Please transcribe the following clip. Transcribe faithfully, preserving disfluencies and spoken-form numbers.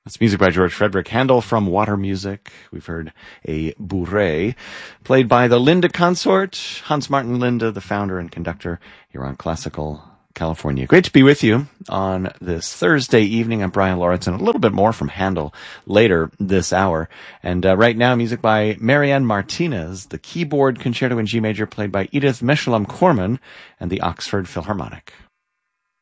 That's music by George Frederick Handel from Water Music. We've heard a bourrée played by the Linda Consort, Hans Martin Linda, the founder and conductor here on Classical California. Great to be with you on this Thursday evening. I'm Brian Lauritsen. A little bit more from Handel later this hour. And uh, right now, music by Marianne Martinez, the keyboard concerto in G major played by Edith Meshulam Corman and the Oxford Philharmonic.